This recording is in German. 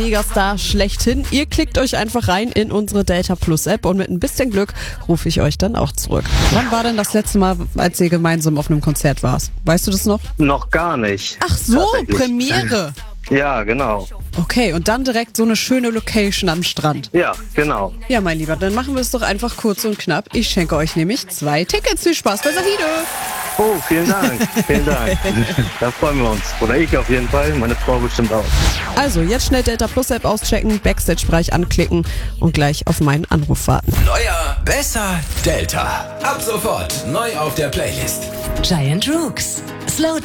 Megastar schlechthin. Ihr klickt euch einfach rein in unsere Delta Plus App und mit ein bisschen Glück rufe ich euch dann auch zurück. Wann war denn das letzte Mal, als ihr gemeinsam auf einem Konzert warst? Weißt du das noch? Noch gar nicht. Ach so, Tatsächlich. Premiere. Ja, genau. Okay, und dann direkt so eine schöne Location am Strand. Ja, genau. Ja, mein Lieber, dann machen wir es doch einfach kurz und knapp. Ich schenke euch nämlich 2 Tickets. Viel Spaß bei Sahido. Oh, vielen Dank. Vielen Dank. Da freuen wir uns. Oder ich auf jeden Fall, meine Frau bestimmt auch. Also, jetzt schnell Delta Plus App auschecken, Backstage-Bereich anklicken und gleich auf meinen Anruf warten. Neuer, besser, Delta. Ab sofort neu auf der Playlist. Giant Rooks. Slow